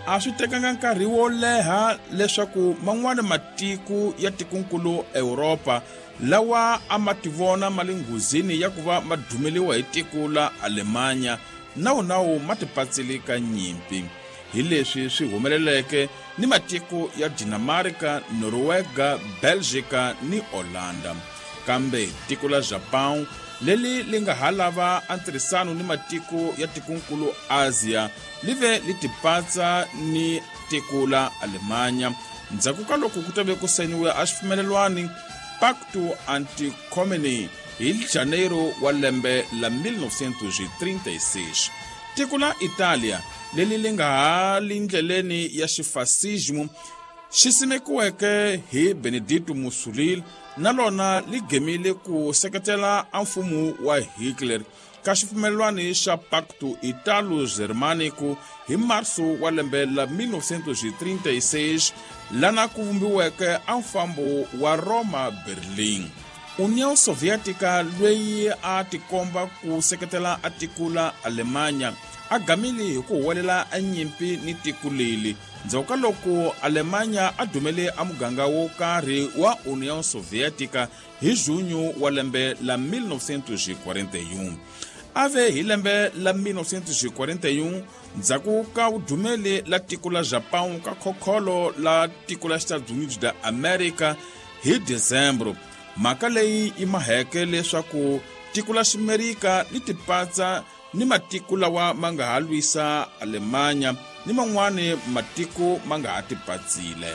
a swi tekanga nkarhi wo leha leswaku man'wana matiko ya tikonkulu Europa lawa a ma tivona malinguzini ya ku va madumeliwa hi tiko la Alemanya nawu ma tipatsile ka nyimpi. Hi leswi swi humeleleke ni matiko ya Dinamarca, Norwega, Belgica ni Hollanda. Kambe tiko la Japan leli linga halava antirhisano ni matiko ya tikonkulu Asia live litipatsa ni tiko la Alemanya ndzhaku ka loko ku tave ku sayiniwa a xifumelelwani Pacto Anti-Comune hi Janeiro wa lembe la 1936. Tiko la Italia leli linga hali ndleleni ya xifasismo xi simekiweke hi Benedetto Mussolini na lona li gemile ku seketela mfumo wa Hitler ka xifumelelwani xa Pacto Italo-Germanico hi Marso wa lembe la 1936 lana ku vumbiweke mfambo wa Roma-Berlin. Union Sovietica lweyi a tikomba ku seketela tiko la Alemanya a gamile hi ku huwelela nyimpi ni tiko leli ndzhaku ka loko Alemanya a dumele muganga wo karhi wa Union Sovietica hi Junyo wa lembe la 1941. Ave hi lembe la 1941 ndzhaku ka udumele la tiko la Japan ka khokholo la tiko la Estados Unidos da America hi December. Mhaka leyi yi maheke leswaku tiko la Ximerika li tipatsa ni matiko lawa ma nga ha lwisa Alemanya ni man'wana matiko ma nga ha tipatsile.